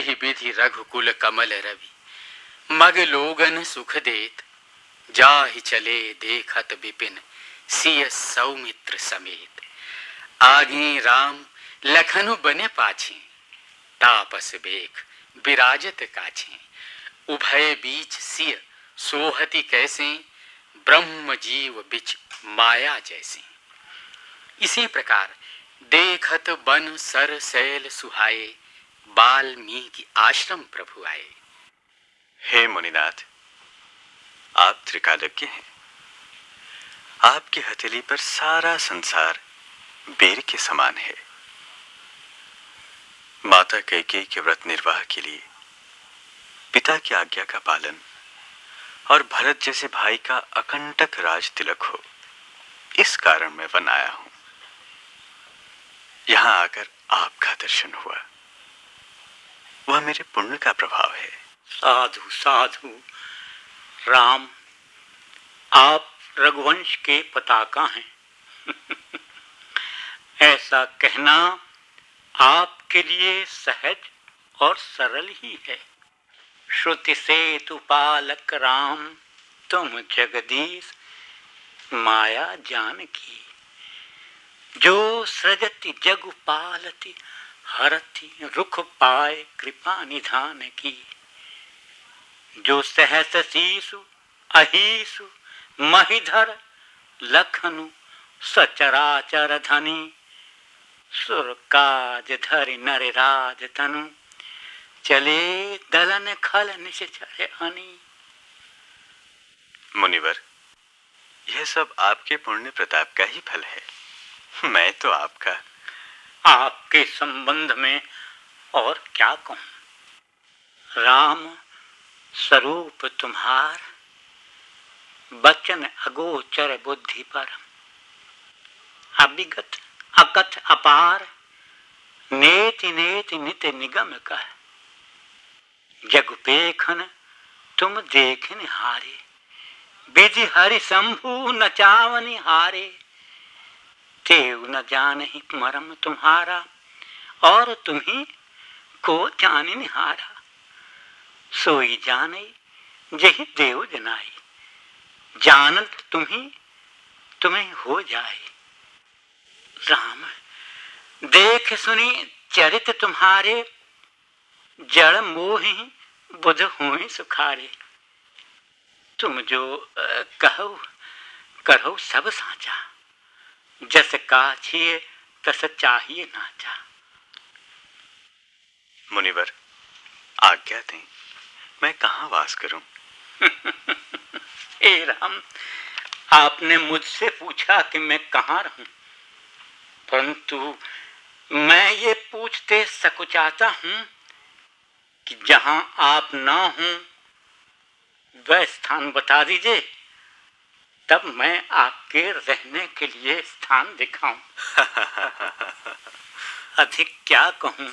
यही विधि रघुकुल कमल रवि, मग लोगन सुख देत, जाहि चले देखत विपिन, सिय सौमित्र समेत। आगे राम लखनु बने पाछे, तापस बेख विराजत काछे। उभय बीच सिय सोहति कैसे, ब्रह्म जीव बिच माया जैसे। इसी प्रकार देखत बन सर सैल सुहाए, वाल्मीकि आश्रम प्रभु आए। हे मुनिनाथ, आप त्रिकालज्ञ हैं। आपकी हथेली पर सारा संसार बेर के समान है। माता कैकेयी के व्रत निर्वाह के लिए पिता की आज्ञा का पालन और भरत जैसे भाई का अकंटक राज तिलक हो, इस कारण मैं वन आया हूं। यहां आकर आपका दर्शन हुआ, वह मेरे पुण्य का प्रभाव है। साधु साधु, राम आप रघुवंश के पताका हैं। ऐसा कहना आपके लिए सहज और सरल ही है। श्रुति सेतु पालक राम, तुम जगदीश माया जानकी। जो सृजति जगु पालति, हरति रुख पाए कृपा निधान की। जो सहस शीशु अहीसु महिधर, लखनु सचराचर धनी। सुर काज धरि नर राज तनु, चले दलन खल निश्चर हनी। मुनिवर, यह सब आपके पुण्य प्रताप का ही फल है। मैं तो आपके संबंध में और क्या कहूं। राम स्वरूप तुम्हार, बचन अगोचर बुद्धि पर। अविगत अकथ अपार, नेति नेति नित निगम कह। जग पेखन तुम देखन हारे, विधि हरि शंभु नचावनि हारे। तेव न जानहि मरम तुम्हारा, और तुम्ही को जाननि हारा। सोई जाने जहि देव जनाई, जानत तुम्हें हो जाए। राम देख सुनी चरित तुम्हारे, जड़ मोहि बुध हुए सुखारे। तुम जो कहो करो सब साचा, जस काछिए तस चाहिए नाचा। मुनिवर, आज्ञा दें, मैं कहाँ वास करूं? हे राम, आपने मुझसे पूछा कि मैं कहाँ रहूं, परंतु मैं ये पूछते सकुचाता हूं कि जहां आप ना हों वह स्थान बता दीजिए, तब मैं आपके रहने के लिए स्थान दिखाऊं। अधिक क्या कहूं।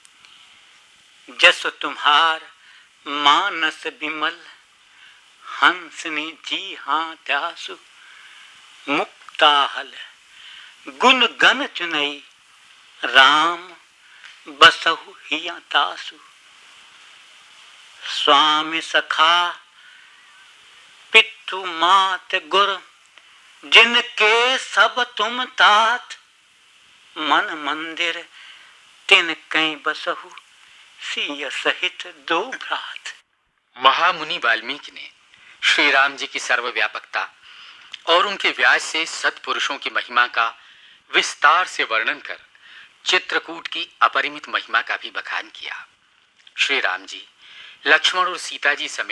जस तुम्हार मानस विमल, हंसनी जी हाँ त्यासु। मुक्ताहल गुण गण चुनई, राम बसहु हिया तासु। स्वामी सखा पितु मात गुर, जिनके सब तुम तात। मन मंदिर तिन कई बसहु, सिय सहित दो भ्रात। महामुनि वाल्मीकि ने श्री राम जी की सर्वव्यापकता और उनके व्यास से सत्पुरुषों की महिमा का विस्तार से वर्णन कर चित्रकूट की अपरिमित महिमा का भी बखान किया। श्री राम जी लक्ष्मण और सीता जी समेत